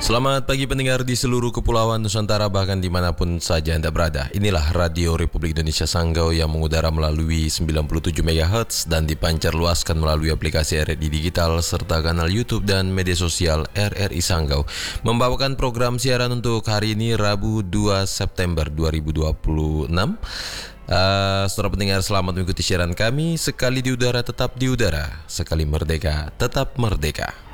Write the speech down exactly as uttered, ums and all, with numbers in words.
Selamat pagi pendengar di seluruh kepulauan Nusantara bahkan dimanapun saja Anda berada. Inilah Radio Republik Indonesia Sanggau yang mengudara melalui sembilan puluh tujuh megahertz dan dipancar luaskan melalui aplikasi R R I Digital serta kanal YouTube dan media sosial R R I Sanggau. Membawakan program siaran untuk hari ini Rabu dua September dua ribu dua puluh enam. Uh, saudara pendengar, selamat mengikuti siaran kami. Sekali di udara tetap di udara, sekali merdeka tetap merdeka.